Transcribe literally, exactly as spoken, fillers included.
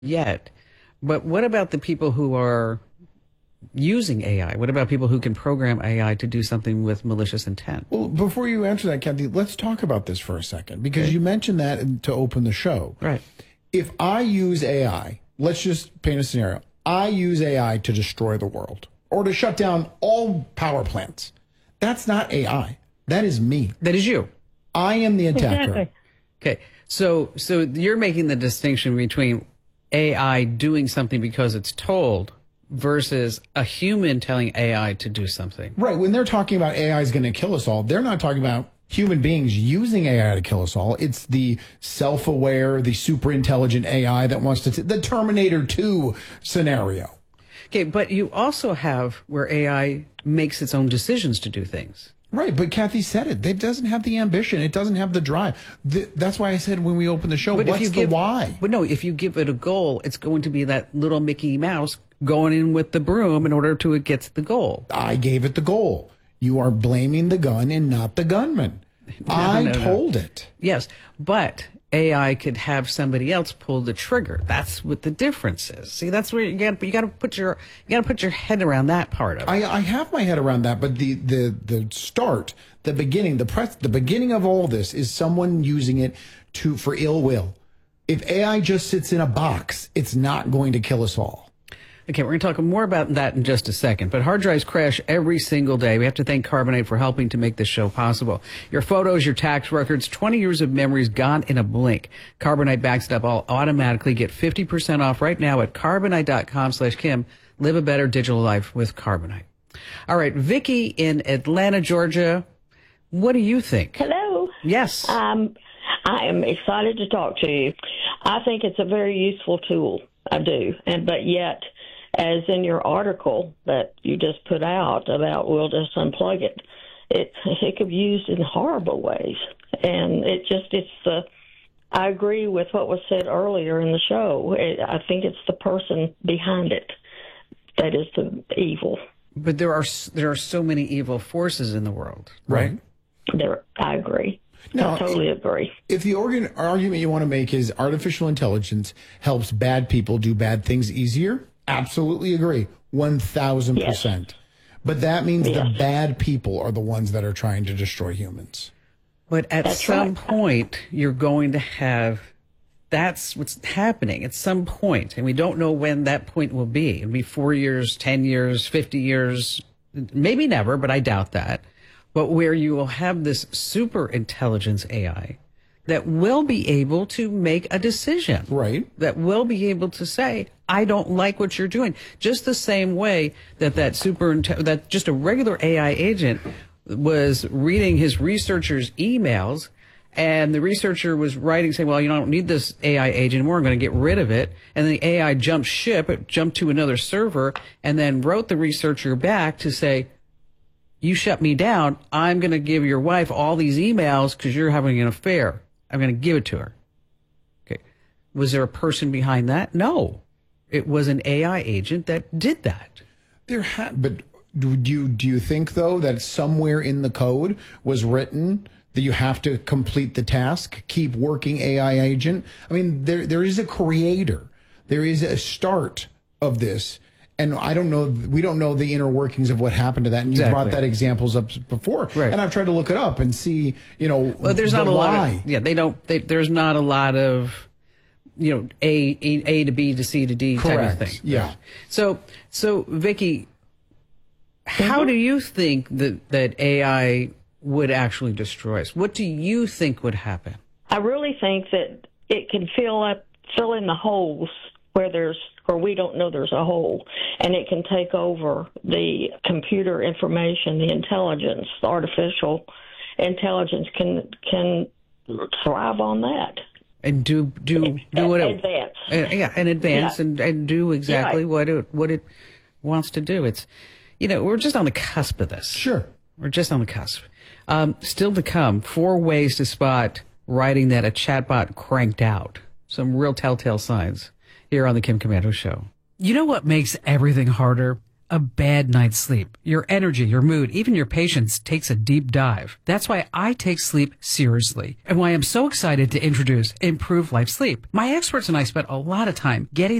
yet. But what about the people who are using A I? What about people who can program A I to do something with malicious intent? Well, before you answer that, Kathy, let's talk about this for a second, because okay. you mentioned that to open the show. Right. If I use A I, let's just paint a scenario. I use A I to destroy the world or to shut down all power plants. That's not A I. That is me. That is you. I am the attacker. Exactly. Okay. So, so you're making the distinction between A I doing something because it's told versus a human telling A I to do something. Right. When they're talking about A I is going to kill us all, they're not talking about human beings using A I to kill us all. It's the self-aware, the super intelligent A I that wants to, t- the Terminator two scenario. Okay, but you also have where A I makes its own decisions to do things. Right, but Kathy said it. It doesn't have the ambition. It doesn't have the drive. The, that's why I said when we opened the show, but what's if you the give, why? But no, if you give it a goal, it's going to be that little Mickey Mouse going in with the broom in order to get to the goal. I gave it the goal. You are blaming the gun and not the gunman. No, I no, told no. it. Yes, but A I could have somebody else pull the trigger. That's what the difference is. See, that's where you got you got to put your you got to put your head around that part of it. I, I have my head around that, but the the the start, the beginning, the press, the beginning of all this is someone using it to for ill will. If A I just sits in a box, it's not going to kill us all. Okay, we're going to talk more about that in just a second. But hard drives crash every single day. We have to thank Carbonite for helping to make this show possible. Your photos, your tax records, twenty years of memories gone in a blink. Carbonite backs it up all automatically. Get fifty percent off right now at carbonite.com slash Kim. Live a better digital life with Carbonite. All right, Vicki in Atlanta, Georgia. What do you think? Hello. Yes. Um, I am excited to talk to you. I think it's a very useful tool. I do. And but yet, as in your article that you just put out about we'll just unplug it, it it could be used in horrible ways. And it just, it's the, I agree with what was said earlier in the show. It, I think it's the person behind it that is the evil. But there are there are so many evil forces in the world, right? There, I agree. No, I totally agree. If the organ, argument you want to make is artificial intelligence helps bad people do bad things easier, absolutely agree, one thousand percent. Yes. But that means yes. the bad people are the ones that are trying to destroy humans. But at That's some right. point, you're going to have, that's what's happening at some point, and we don't know when that point will be. It'll be four years, ten years, fifty years, maybe never, but I doubt that. But where you will have this super intelligence A I that will be able to make a decision. Right. That will be able to say, I don't like what you're doing. Just the same way that that super, that just a regular A I agent was reading his researcher's emails, and the researcher was writing saying, well, you know, I don't need this A I agent anymore. I'm going to get rid of it. And the A I jumped ship, it jumped to another server, and then wrote the researcher back to say, you shut me down. I'm going to give your wife all these emails because you're having an affair. I'm going to give it to her. Okay. Was there a person behind that? No. It was an A I agent that did that. There ha- but do you, do you think, though, that somewhere in the code was written that you have to complete the task, keep working A I agent? I mean, there there is a creator. There is a start of this. And I don't know, we don't know the inner workings of what happened to that. And you exactly. brought that examples up before. Right. And I've tried to look it up and see, you know, well, there's the not a why. lot of, yeah, they don't, they, there's not a lot of, you know, A, A, A to B to C to D Correct. type of thing. Yeah. So, so Vicki, how mm-hmm. do you think that, that A I would actually destroy us? What do you think would happen? I really think that it can fill up, fill in the holes where there's, or we don't know there's a hole, and it can take over the computer information, the intelligence, the artificial intelligence can can thrive on that. And do do do what it advance. Uh, yeah, and advance yeah. and, and do exactly right. what it what it wants to do. It's, you know, we're just on the cusp of this. Sure, we're just on the cusp. Um, still to come, four ways to spot writing that a chatbot cranked out. Some real telltale signs here on the Kim Komando Show. You know what makes everything harder? a bad night's sleep. Your energy, your mood, even your patience takes a deep dive. That's why I take sleep seriously and why I'm so excited to introduce Improved Life Sleep. My experts and I spent a lot of time getting